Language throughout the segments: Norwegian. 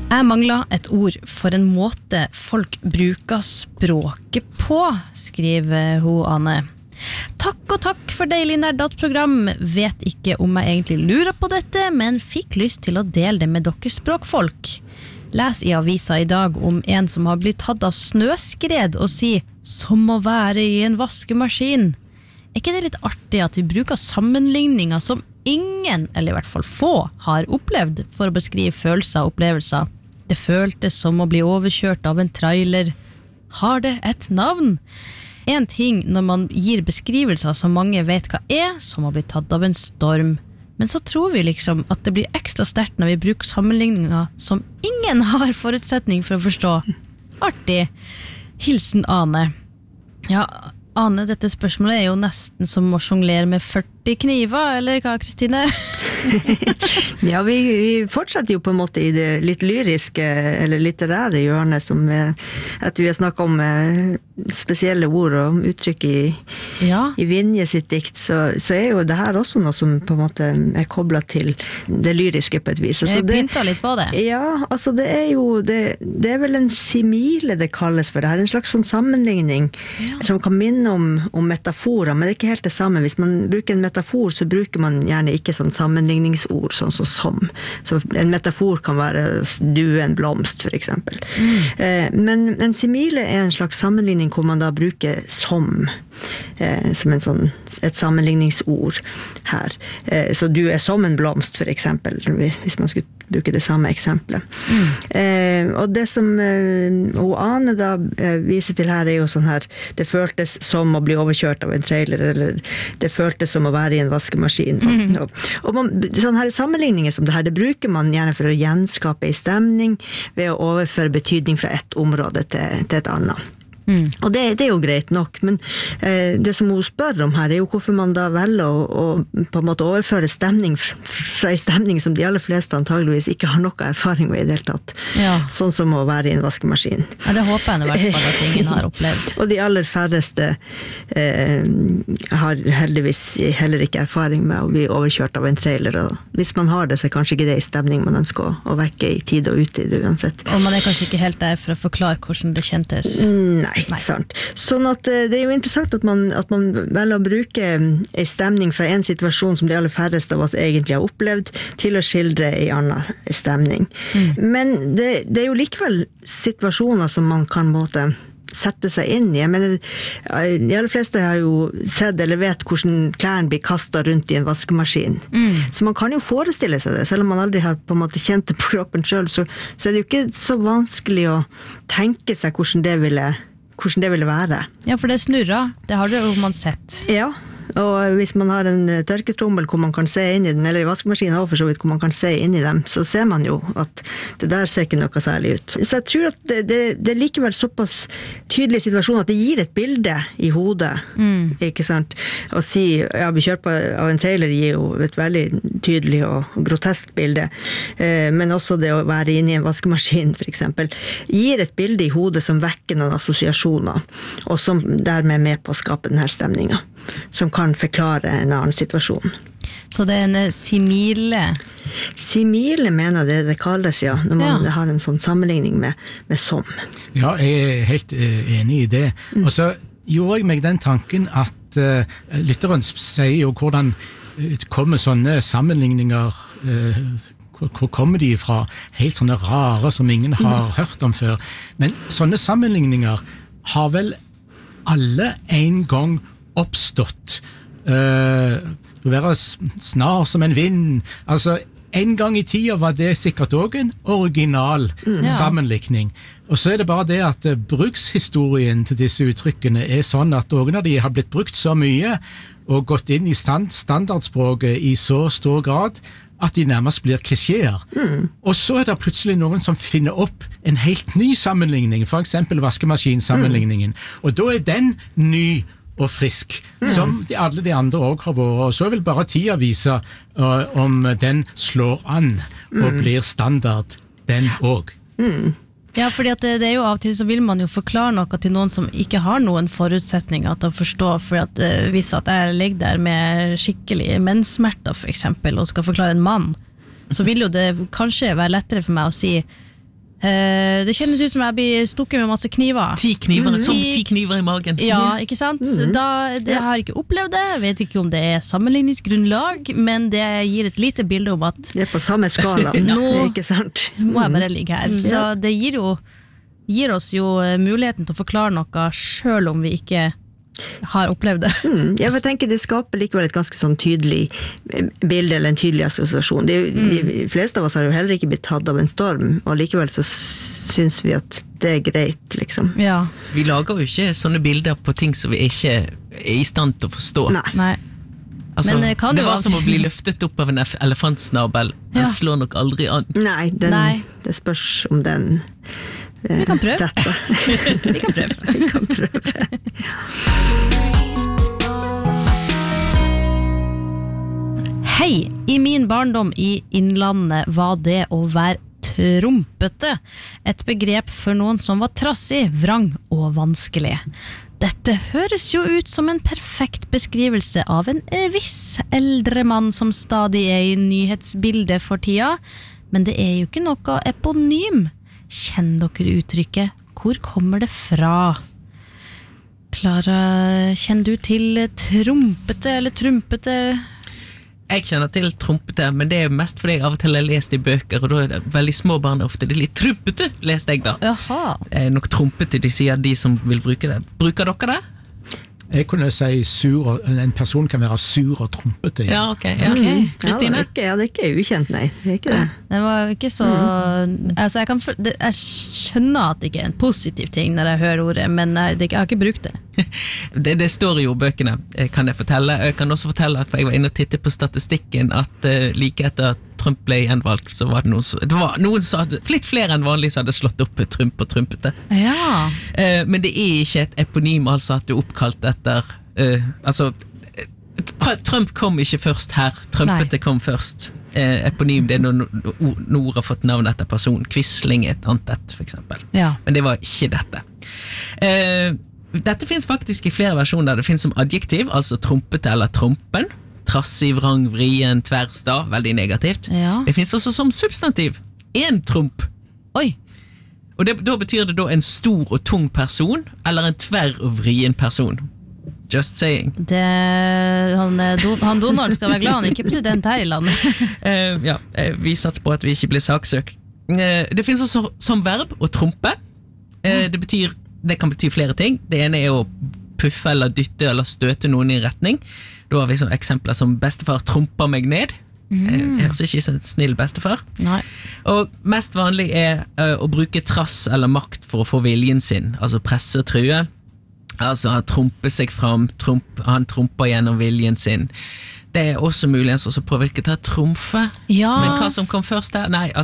Jeg mangler et ord for en måte folk bruker språket på, skriver hun Ane. Takk og takk for deilig nerdat-program. Vet ikke om jeg egentlig lurer på dette, men fikk lyst til å dele det med dere språkfolk. Les i avisa i dag om en som har blitt tatt av snøskred og sier «som å være i en vaskemaskin». Er ikke det litt artig at vi bruker sammenligninger som ingen, eller i hvert fall få, har opplevd for å beskrive følelser og opplevelser? Det føltes som å bli overkjørt av en trailer. Har det et navn? En ting når man gir beskrivelser som mange vet hva som å bli tatt av en storm. Men så tror vi liksom at det blir ekstra sterkt når vi bruker sammenligninger som ingen har forutsetning for å forstå. Artig. Hilsen Ane. Ja, Ane, dette spørsmålet jo nesten som å jonglere med 40 kniver, eller hva, Kristine? Ja, vi fortsetter jo på en måte i det litt lyriske, eller litterære hjørnet, som at vi har snakket om spesielle ord og uttrykk i Vinje sitt dikt, så jo det her også noe som på en måte koblet til det lyriske på et vis. Altså Jeg begynte litt på det. Ja, altså det jo, det vel en simile det kalles for det her, en slags sånn sammenligning som kan minne om metaforer, men det ikke helt det samme. Hvis man bruker en metafor, så bruker man gjerne ikke sånn sammenligningsord, sånn som. Så en metafor kan være du en blomst, for eksempel. Men en simile en slags sammenligning hvor man da bruker som en sånn, et sammenligningsord her. Så du som en blomst, for eksempel, hvis man skulle bruke det samme eksempelet. Og det som Ane da viser til her jo sånn her, det føltes som å bli overkjørt av en trailer, eller det føltes som å være i en vaskemaskin. Og sånne her sammenligninger som det her, det bruker man gjerne for å gjenskape en stemning ved å overføre betydning fra et område til et annet. Og det jo greit nok, men det som hun spør om her jo hvorfor man da velger å på en måte overføre stemning fra en stemning som de aller fleste antageligvis ikke har noe erfaring med i det hele tatt. Sånn som å være i en vaskemaskin. Ja, det håper jeg i hvert fall at ingen har opplevd. Og de aller færreste har heldigvis heller ikke erfaring med å bli overkjørt av en trailer, og hvis man har det, så kanskje ikke det en stemning man ønsker å vekke i tid og utid uansett. Og man kanskje ikke helt der for å forklare hvordan det kjentes. Nei, sant. Sånn at det jo interessant at man velger å bruke en stemning fra en situasjon som de aller færreste av oss egentlig har opplevd, til å skildre en annen stemning. Men det jo likevel situasjoner som man kan måte sette seg inn i. Jeg mener, de aller fleste har jo sett eller vet hvordan klærne blir kastet rundt i en vaskemaskin. Så man kan jo forestille seg det, selv om man aldri har på en måte kjent det på kroppen selv, så det jo ikke så vanskelig å tenke seg hvordan det ville være. Ja, for det snurrer. Det har jo man sett. Ja, og hvis man har en tørketrommel hvor man kan se inn i den, eller i vaskemaskinen også for så vidt hvor man kan se inn i dem, så ser man jo at det der ser ikke noe særlig ut. Så jeg tror at det likevel såpass tydelig situasjon at det gir et bilde i hodet, ikke sant? Å si, bli kjørt av en trailer gir jo et veldig tydelig og grotesk bilde, men også det å være inne i en vaskemaskin for eksempel, gir et bilde i hodet som vekker noen assosiasjoner, og som dermed er med på å skape denne stemningen, som kan forklare en annen situasjon. Så det en simile? Simile mener det kalles, ja, når man har en sånn sammenligning med som. Ja, jeg helt enig i det. Og så gjorde jeg meg den tanken at lytteren sier jo hvordan kommer sånne sammenligninger, hvor kommer de fra? Helt sånne rare som ingen har hørt om før. Men sånne sammenligninger har vel alle en gang oppstått. Det være snar som en vind. Altså, en gang i tida var det sikkert også en original sammenlikning. Og så det bare det at brukshistorien til disse uttrykkene sånn at noen av de har blitt brukt så mye og gått inn i standardspråket i så stor grad at de nærmest blir klisjeer. Og så det plutselig noen som finner opp en helt ny sammenligning, for eksempel vaskemaskinsammenligningen. Og da den ny og frisk, som alle de andre også har vært. Og så vil bare tida vise om den slår an og blir standard, den også. Ja, fordi at det jo av og til så vil man jo forklare noe til noen som ikke har noen forutsetninger til å forstå, for at hvis at jeg ligger der med skikkelig menssmerter for eksempel, og skal forklare en mann, så vil jo det kanskje være lettere for meg å si Det kjennes ut som jeg blir stukket med masse kniver. 10 kniver, som 10 kniver i magen. Ja, ikke sant? Jeg har ikke opplevd det, jeg vet ikke om det er sammenligningsgrunnlag, men det gir et lite bilde om at Det på samme skala, ikke sant? Må jeg bare ligge her. Så det gir oss jo muligheten til å forklare noe selv om vi ikke har opplevd det. Jeg tenker det skaper likevel et ganske sånn tydelig bilde eller en tydelig assosiasjon. De fleste av oss har jo heller ikke blitt tatt av en storm, og likevel så synes vi at det er greit, liksom. Ja. Vi lager jo ikke sånne bilder på ting som vi ikke er i stand til å forstå. Nei. Altså, Men kan det jo var som å bli løftet opp av en elefantsnabel. Den slår nok aldri an. Nei, det spørs om den Vi kan prøve. setter. Vi kan prøve. Vi kan prøve. Hei, i min barndom i Innlandet var det å være trompete et begrep for noen som var trassig, vrang og vanskelig. Dette høres jo ut som en perfekt beskrivelse av en viss eldre mann som stadig er i nyhetsbildet for tida, men det er jo ikke noe eponym. Kjenner dere uttrykket? Hvor kommer det fra? Klara, kjenner du til trompete eller trumpete? Jeg kjenner til trompete, men det er mest fordi jeg av og til har lest i bøker, og da er det veldig små barn ofte. Det er litt trumpete, leste jeg da. Jaha. Nok trompete, de sier de som vil bruke det. Bruker dere det? Jeg kunne si en person kan være sur og trompete. Ja, ok. Ja. Kristine? Ja, det er ikke ukjent, nei. Det er ikke det. Det var ikke så altså jeg skjønner at det ikke er en positiv ting når jeg hører ordet, men jeg har ikke brukt det. Det står jo i bøkene, kan jeg fortelle. Jeg kan også fortelle, for jeg var inne og tittet på statistikken, at like etter Trump ble gjenvalgt, så var det noen som hadde, litt flere enn vanlig som hadde slått opp Trump og trumpete. Ja. Men det er ikke et eponym, altså at du er oppkalt etter altså Trump kom ikke først her, trumpete kom først. Eponym, det er når ord har fått navn etter person. Quisling er et annet for eksempel. Ja. Men det var ikke dette. Dette finnes faktisk i flere versjoner. Det finnes som adjektiv, altså trompete eller trompen. Trassig, vrang, vrien, tverrstav, veldig negativt. Ja. Det finnes også som substantiv. En tromp. Oi. Og da betyr det da en stor og tung person, eller en tverr og vrien person. Just saying. Han Donald skal være glad han ikke er president her i landet. Vi satser på at vi ikke blir saksøkt. Det finnes også som verb å trompe. Det kan bety flere ting. Det ene er å puffe eller dytte eller støte noen i en retning. Da har vi sånne eksempler som bestefar tromper meg ned. Jeg høres ikke så snill bestefar. Nei. Og mest vanlig er å bruke trass eller makt for å få viljen sin, altså presse og true. Altså han tromper seg fram, han tromper gjennom viljen sin. Det er også muligens også påvirket av tromfe. Ja. Men hva som kom først her? Nei,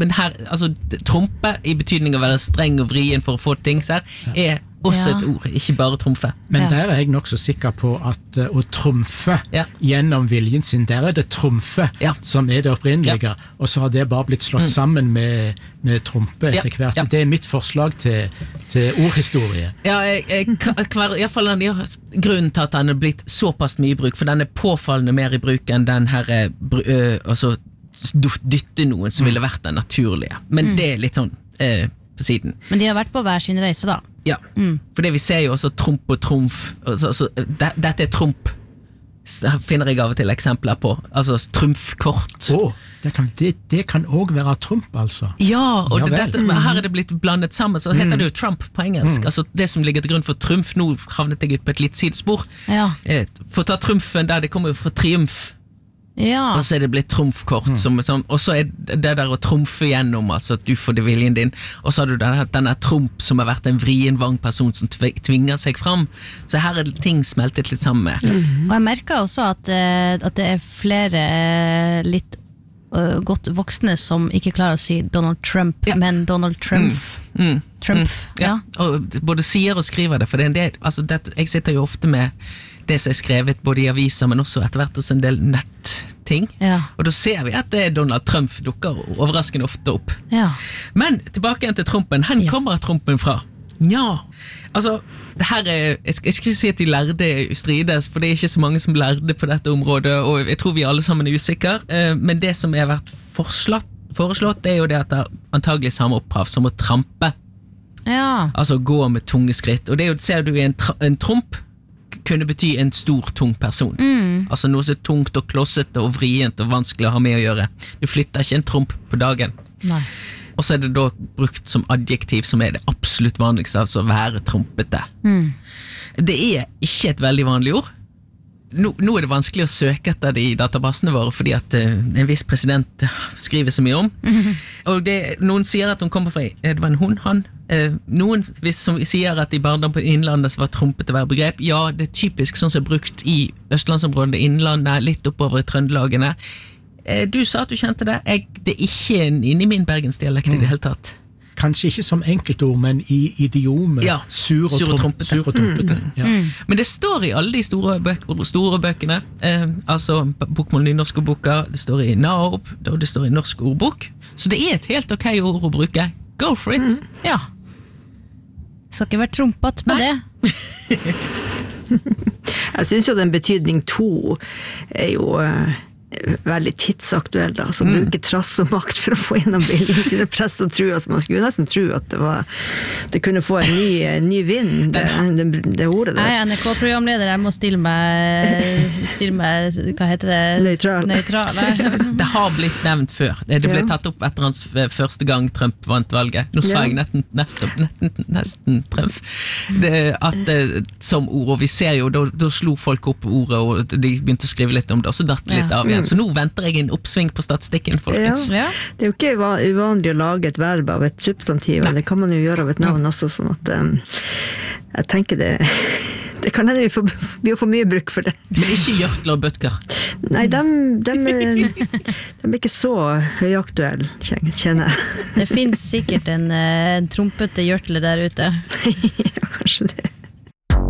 trompe i betydning av å være streng og vrien for å få ting her, er også et ord, ikke bare tromfe. Men der er jeg nok så sikker på at å trumfe gjennom viljen sin, der er det trumfe som er det opprinnelige, og så har det bare blitt slått sammen med trompe etter hvert. Det er mitt forslag til ordhistorie. Ja, i hvert fall grunnen til at den er blitt såpass mye i bruk, for den er påfallende mer i bruk enn den her altså dytte noen som ville vært den naturlige. Men det er litt sånn på siden. Men de har vært på hver sin reise da. Ja, for det vi ser jo også tromp og trumf, dette er tromp, finner jeg av og til eksempler på, altså trumfkort. Det kan også være trump, altså. Ja, og her er det blitt blandet sammen, så heter det jo Trump på engelsk. Altså det som ligger til grunn for trumf, nå havnet jeg ut på et litt sidespor. For å ta trumfen der, det kommer jo fra triumf. Og så er det blitt trumfkort og så er det der å trumfe gjennom, altså at du får det viljen din, og så har du denne trump som har vært en vrien vang person som tvinger seg fram, så her er det ting smeltet litt sammen med. Og jeg merker også at det er flere litt godt voksne som ikke klarer å si Donald Trump, men Donald Trump. Trump, og både sier og skriver det, for det er en del, altså jeg sitter jo ofte med det som er skrevet både i aviser, men også etter hvert hos en del netting. Og da ser vi at det er Donald Trump dukker overraskende ofte opp. Men tilbake igjen til trompen. Hvor kommer trompen fra? Ja, altså det her jeg skal ikke si at de lærde strides, for det er ikke så mange som lærde på dette området, og jeg tror vi alle sammen er usikre, men det som har vært foreslått, det jo det at det antagelig samme opphav som å trampe. Ja. Altså gå med tunge skritt. Og det jo, ser du i en tromp, kunne bety en stor, tung person. Altså noe så tungt og klossete og vrient og vanskelig å ha med å gjøre. Du flytter ikke en tromp på dagen. Nei. Og så det da brukt som adjektiv, som det absolutt vanligste, altså være trompete. Det ikke et veldig vanlig ord. Nå det vanskelig å søke etter det i databasene våre, fordi at en viss president skriver så mye om. Og noen sier at hun kommer fra, det var en hund, han. Noen som sier at i barndom på innlandet så var trompete være begrep. Ja, det typisk sånn som brukt i Østlandsområdet, innlandet, litt oppover i Trøndelagene. Du sa at du kjente det. Det ikke inne i min bergensdialekt i det hele tatt. Kanskje ikke som enkeltord, men i idiomet. Ja, sur og trompete. Ja. Men det står i alle de store bøkene, altså Bokmål nynorsk boka, det står i NAOB, og det står i Norsk ordbok. Så det et helt ok ord å bruke. Go for it! Ja. Skal ikke være trompet på det. Jeg synes jo den betydning 2 jo veldig tidsaktuell da, som bruker trass og makt for å få gjennom bildene sine press og tro, altså man skulle nesten tro at det kunne få en ny vind, det ordet der. Jeg NRK-programleder, jeg må stille meg, hva heter det? Nøytral. Det har blitt nevnt før, det ble tatt opp etter hans første gang Trump vant valget, nå sa jeg nesten Trump, at som ord, og vi ser jo, da slo folk opp ordet, og de begynte å skrive litt om det, og så datt litt av igjen. Så nå venter jeg en oppsving på statistikken, folkens. Ja. Det jo ikke uvanlig å lage et verb av et substantiv, men det kan man jo gjøre av et navn også, sånn at jeg tenker det kan hende vi får mye bruk for det. Men ikke Hjørtle og Bøtker? Nei, de ikke så høyaktuelle, kjenner jeg. Det finnes sikkert en trompete Hjørtle der ute. Ja, kanskje det.